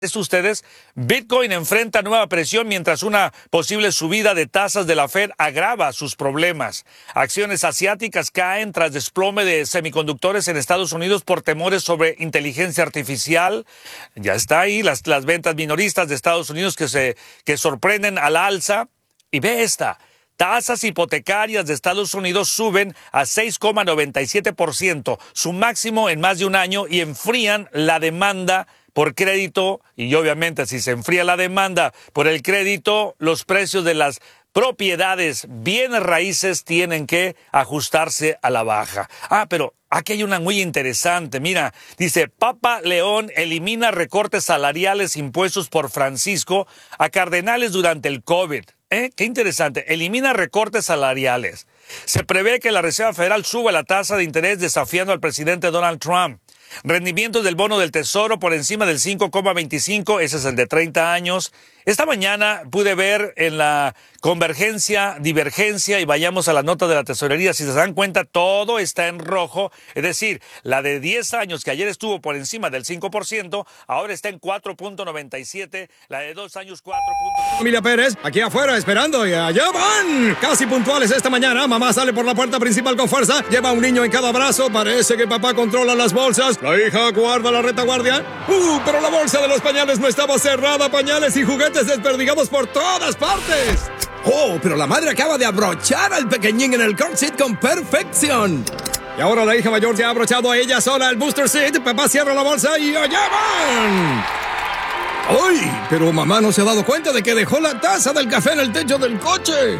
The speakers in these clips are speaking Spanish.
ustedes, Bitcoin enfrenta nueva presión mientras una posible subida de tasas de la Fed agrava sus problemas. Acciones asiáticas caen tras desplome de semiconductores en Estados Unidos por temores sobre inteligencia artificial. Ya está ahí las ventas minoristas de Estados Unidos que sorprenden al alza. Y ve esta. Tasas hipotecarias de Estados Unidos suben a 6,97%, su máximo en más de un año, y enfrían la demanda por crédito. Y obviamente si se enfría la demanda por el crédito, los precios de las propiedades, bienes raíces, tienen que ajustarse a la baja. Pero aquí hay una muy interesante. Mira, dice, Papa León elimina recortes salariales impuestos por Francisco a cardenales durante el COVID. Qué interesante. Elimina recortes salariales. Se prevé que la Reserva Federal suba la tasa de interés desafiando al presidente Donald Trump. Rendimientos del bono del Tesoro por encima del 5,25, ese es el de 30 años. Esta mañana pude ver en la convergencia, divergencia, y vayamos a la nota de la tesorería. Si se dan cuenta, todo está en rojo. Es decir, la de 10 años, que ayer estuvo por encima del 5%, ahora está en 4.97. La de 2 años, 4. Familia Pérez, aquí afuera esperando, y allá van. Casi puntuales esta mañana. Mamá sale por la puerta principal con fuerza. Lleva a un niño en cada brazo. Parece que papá controla las bolsas. La hija guarda la retaguardia. Pero la bolsa de los pañales no estaba cerrada. Pañales y juguetes desperdigados por todas partes. Pero la madre acaba de abrochar al pequeñín en el car seat con perfección. Y ahora la hija mayor se ha abrochado a ella sola el booster seat. Papá cierra la bolsa y allá van. Pero mamá no se ha dado cuenta de que dejó la taza del café en el techo del coche.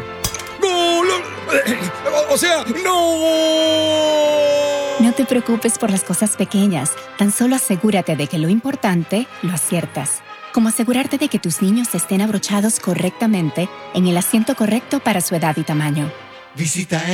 ¡No! No te preocupes por las cosas pequeñas. Tan solo asegúrate de que lo importante lo aciertas. Como asegurarte de que tus niños estén abrochados correctamente en el asiento correcto para su edad y tamaño. Visita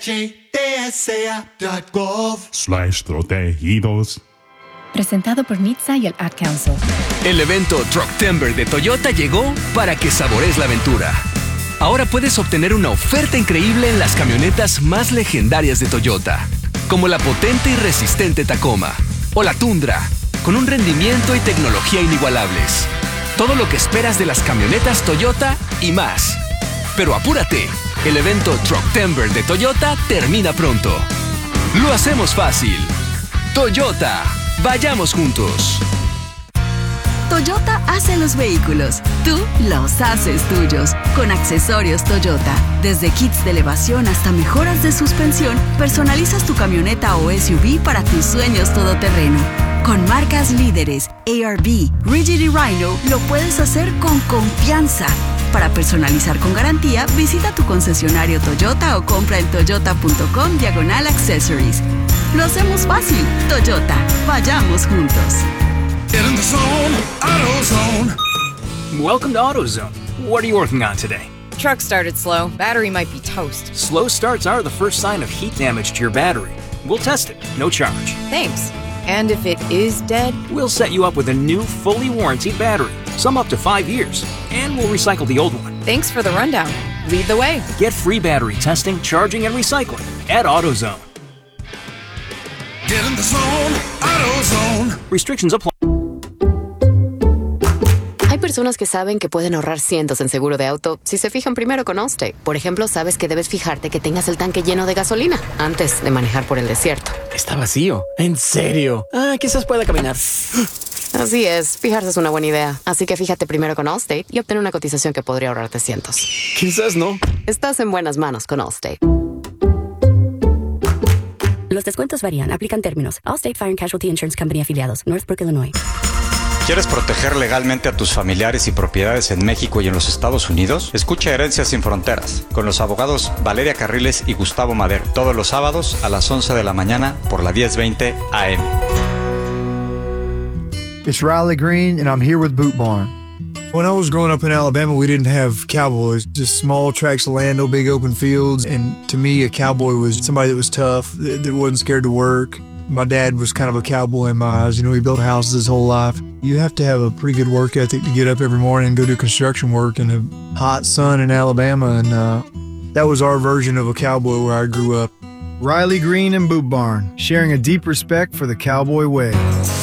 NHTSA.gov/protegidos. Presentado por NHTSA y el Ad Council. El evento Trucktember de Toyota llegó para que sabores la aventura. Ahora puedes obtener una oferta increíble en las camionetas más legendarias de Toyota, como la potente y resistente Tacoma o la Tundra, con un rendimiento y tecnología inigualables. Todo lo que esperas de las camionetas Toyota y más. Pero apúrate, el evento Trucktember de Toyota termina pronto. Lo hacemos fácil. Toyota, vayamos juntos. Toyota hace los vehículos, tú los haces tuyos, con accesorios Toyota. Desde kits de elevación hasta mejoras de suspensión, personalizas tu camioneta o SUV para tus sueños todoterreno. Con marcas líderes, ARB, Rigid y Rhino, lo puedes hacer con confianza. Para personalizar con garantía, visita tu concesionario Toyota o compra en toyota.com/accessories. Lo hacemos fácil. Toyota, vayamos juntos. Get in the zone, AutoZone. Welcome to AutoZone. What are you working on today? Truck started slow. Battery might be toast. Slow starts are the first sign of heat damage to your battery. We'll test it, no charge. Thanks. And if it is dead? We'll set you up with a new, fully warranted battery, some up to 5 years, and we'll recycle the old one. Thanks for the rundown. Lead the way. Get free battery testing, charging, and recycling at AutoZone. Get in the zone, AutoZone. Restrictions apply. Hay personas que saben que pueden ahorrar cientos en seguro de auto si se fijan primero con Allstate. Por ejemplo, sabes que debes fijarte que tengas el tanque lleno de gasolina antes de manejar por el desierto. Está vacío. ¿En serio? Quizás pueda caminar. Así es, fijarse es una buena idea. Así que fíjate primero con Allstate y obtén una cotización que podría ahorrarte cientos. Quizás no. Estás en buenas manos con Allstate. Los descuentos varían. Aplican términos. Allstate Fire and Casualty Insurance Company afiliados. Northbrook, Illinois. ¿Quieres proteger legalmente a tus familiares y propiedades en México y en los Estados Unidos? Escucha Herencias sin Fronteras con los abogados Valeria Carriles y Gustavo Madero todos los sábados a las 11 de la mañana por la 1020 AM. It's Riley Green and I'm here with Boot Barn. When I was growing up in Alabama, we didn't have cowboys, just small tracts of land, no big open fields. And to me, a cowboy was somebody that was tough, that wasn't scared to work. My dad was kind of a cowboy in my eyes. You know, he built houses his whole life. You have to have a pretty good work ethic to get up every morning and go do construction work in the hot sun in Alabama. And that was our version of a cowboy where I grew up. Riley Green and Boot Barn, sharing a deep respect for the cowboy way.